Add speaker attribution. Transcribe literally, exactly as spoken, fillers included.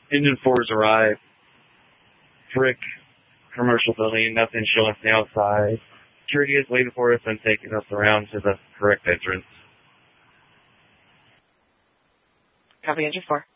Speaker 1: Engine four's arrived. Brick commercial building, nothing showing from the outside. Security is waiting for us and taking us around to the correct entrance.
Speaker 2: Copy, Engine four.